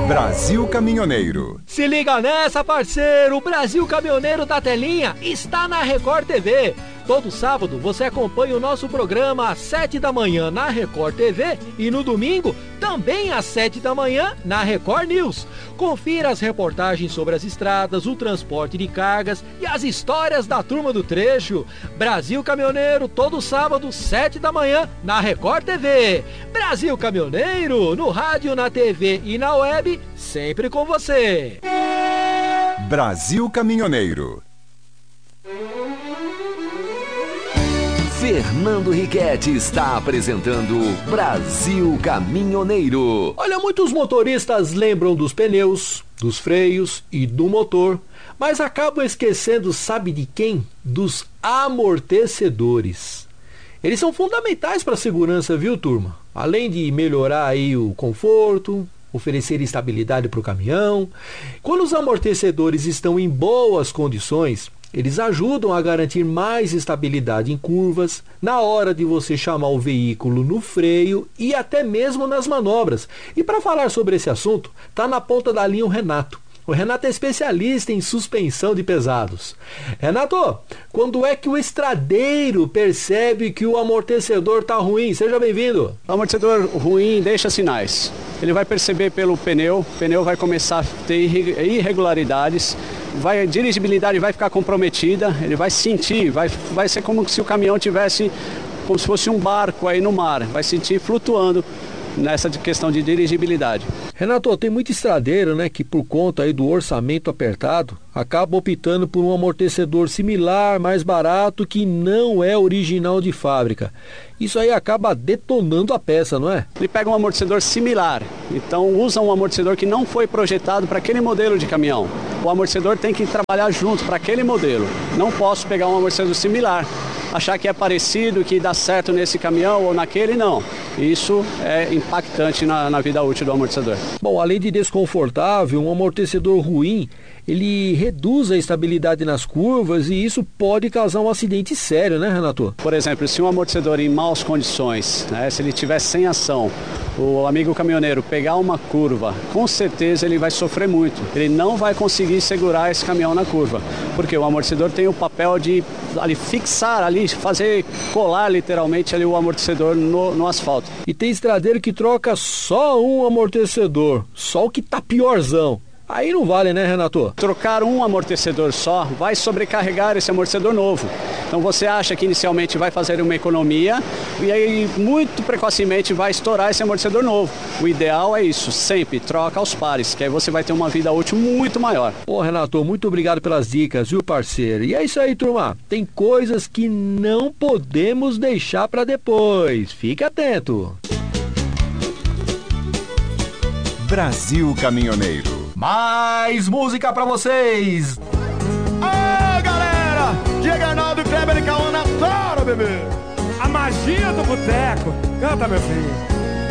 Brasil Caminhoneiro. Se liga nessa, parceiro! O Brasil Caminhoneiro da Telinha está na Record TV. Todo sábado você acompanha o nosso programa às 7 da manhã na Record TV e no domingo também às 7 da manhã na Record News. Confira as reportagens sobre as estradas, o transporte de cargas e as histórias da turma do trecho. Brasil Caminhoneiro, todo sábado, 7 da manhã na Record TV. Brasil Caminhoneiro, no rádio, na TV e na web, sempre com você. Brasil Caminhoneiro. Fernando Riquetti está apresentando Brasil Caminhoneiro. Olha, muitos motoristas lembram dos pneus, dos freios e do motor, mas acabam esquecendo, sabe de quem? Dos amortecedores. Eles são fundamentais para a segurança, viu, turma? Além de melhorar aí o conforto, oferecer estabilidade para o caminhão. Quando os amortecedores estão em boas condições, eles ajudam a garantir mais estabilidade em curvas, na hora de você chamar o veículo no freio e até mesmo nas manobras. E para falar sobre esse assunto, está na ponta da linha o Renato. O Renato é especialista em suspensão de pesados. Renato, quando é que o estradeiro percebe que o amortecedor está ruim? Seja bem-vindo. O amortecedor ruim deixa sinais. Ele vai perceber pelo pneu, o pneu vai começar a ter irregularidades, a dirigibilidade vai ficar comprometida, ele vai sentir, vai ser como se o caminhão tivesse, como se fosse um barco aí no mar, vai sentir flutuando nessa questão de dirigibilidade. Renato, tem muito estradeiro, né, que por conta aí do orçamento apertado, acaba optando por um amortecedor similar, mais barato, que não é original de fábrica. Isso aí acaba detonando a peça, não é? Ele pega um amortecedor similar, então usa um amortecedor que não foi projetado para aquele modelo de caminhão. O amortecedor tem que trabalhar junto para aquele modelo. Não posso pegar um amortecedor similar, achar que é parecido, que dá certo nesse caminhão ou naquele, não. Isso é impactante na vida útil do amortecedor. Bom, além de desconfortável, um amortecedor ruim, ele reduz a estabilidade nas curvas e isso pode causar um acidente sério, né, Renato? Por exemplo, se um amortecedor em maus condições, né, se ele estiver sem ação, o amigo caminhoneiro pegar uma curva, com certeza ele vai sofrer muito. Ele não vai conseguir segurar esse caminhão na curva, porque o amortecedor tem o papel de ali fixar, ali fazer colar literalmente ali o amortecedor no asfalto. E tem estradeiro que troca só um amortecedor, só o que tá piorzão. Aí não vale, né, Renato? Trocar um amortecedor só vai sobrecarregar esse amortecedor novo. Então você acha que inicialmente vai fazer uma economia e aí muito precocemente vai estourar esse amortecedor novo. O ideal é isso, sempre troca aos pares, que aí você vai ter uma vida útil muito maior. Ô, Renato, muito obrigado pelas dicas, viu, parceiro? E é isso aí, turma. Tem coisas que não podemos deixar para depois. Fique atento. Brasil Caminhoneiro. Mais música pra vocês! Ô, galera! Diego Arnaldo e Kleber e Cauã na tora, bebê! A magia do boteco. Canta, meu filho.